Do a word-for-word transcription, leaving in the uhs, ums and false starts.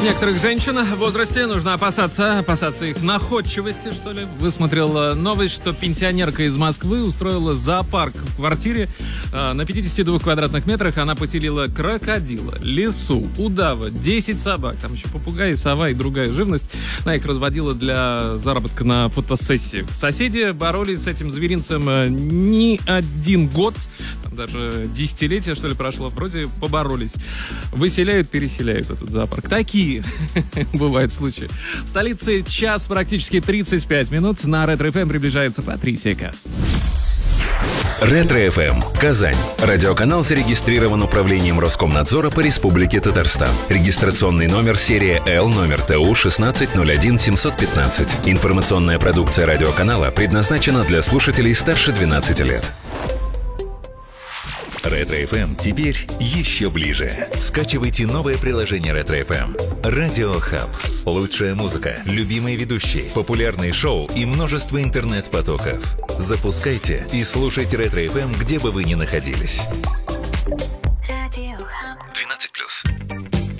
Некоторых женщин в возрасте нужно опасаться, опасаться их находчивости, что ли. Высмотрел новость, что пенсионерка из Москвы устроила зоопарк в квартире. На пятидесяти двух квадратных метрах она поселила крокодила, лису, удава, десять собак, там еще попугай, сова и другая живность. Она их разводила для заработка на фотосессиях. Соседи боролись с этим зверинцем не один год, там даже десятилетия, что ли, прошло. Вроде поборолись. Выселяют, переселяют этот зоопарк. Такие бывают случаи. В столице час практически тридцать пять минут. На Ретро-эф эм приближается Патрисия Касс. Ретро-эф эм. Казань. Радиоканал зарегистрирован управлением Роскомнадзора по Республике Татарстан. Регистрационный номер серия Л, номер Т У шестнадцать ноль один семьсот пятнадцать. Информационная продукция радиоканала предназначена для слушателей старше двенадцати лет. Ретро-эф эм теперь еще ближе. Скачивайте новое приложение Ретро-эф эм. Радио Хаб. Лучшая музыка, любимые ведущие, популярные шоу и множество интернет-потоков. Запускайте и слушайте Ретро-эф эм, где бы вы ни находились.